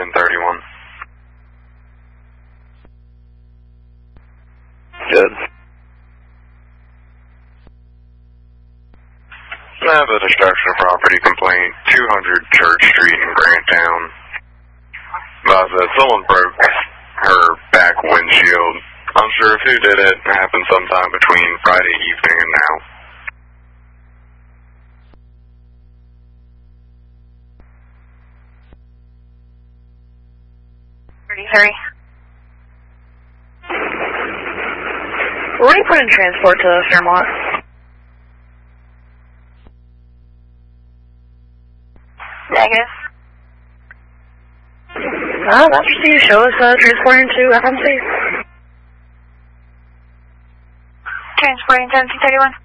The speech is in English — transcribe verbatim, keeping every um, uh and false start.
ten thirty-one. Good. I have a destruction of property complaint, two hundred Church Street in Granttown. About that, someone broke her back windshield. Unsure of who did it. It happened sometime between Friday evening and now. thirty-three. What do you put in transport to Fairmont? Negative. No, that's what you show us uh, transporting to F M C. Transporting to M C thirty-one.